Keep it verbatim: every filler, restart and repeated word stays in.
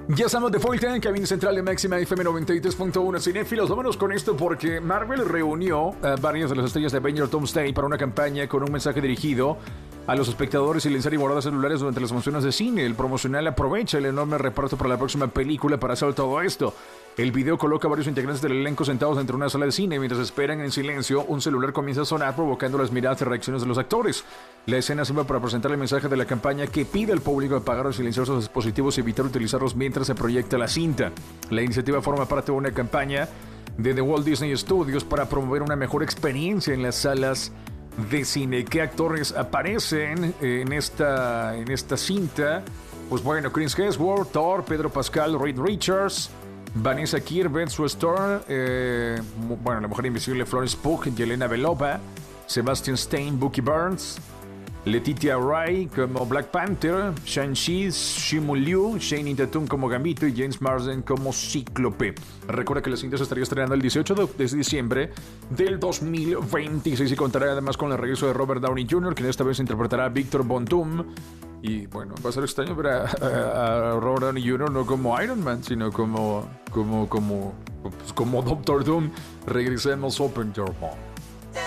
Ya estamos de vuelta en cabina central de Máxima F M noventa y tres punto uno. Cinéfilos, vámonos con esto porque Marvel reunió a varias de las estrellas de Avengers Doomsday para una campaña con un mensaje dirigido a los espectadores y lanzar y guardar celulares durante las funciones de cine. El promocional aprovecha el enorme reparto para la próxima película para hacer todo esto. El video coloca a varios integrantes del elenco sentados dentro de una sala de cine. Mientras esperan en silencio, un celular comienza a sonar provocando las miradas y reacciones de los actores. La escena sirve para presentar el mensaje de la campaña que pide al público apagar o silenciar sus dispositivos y evitar utilizarlos mientras se proyecta la cinta. La iniciativa forma parte de una campaña de The Walt Disney Studios para promover una mejor experiencia en las salas de cine. ¿Qué actores aparecen en esta, en esta cinta? Pues bueno, Chris Hemsworth, Thor, Pedro Pascal, Reed Richards, Vanessa Kirby, Sue Storm, eh, bueno, la mujer invisible Florence Pugh, Yelena Belova, Sebastian Stan, Bucky Barnes, Letitia Wright como Black Panther, Shang-Chi, Simu Liu, Shane Tatum como Gambito y James Marsden como Cíclope. Recuerda que la cinta se estaría estrenando el dieciocho de diciembre del dos mil veintiséis y contará además con el regreso de Robert Downey junior, quien esta vez interpretará a Victor Von Doom. Y bueno, va a ser extraño ver a, a, a Robert Downey junior no como Iron Man, sino como como como, pues como Doctor Doom. Regresemos, Open Your Mouth.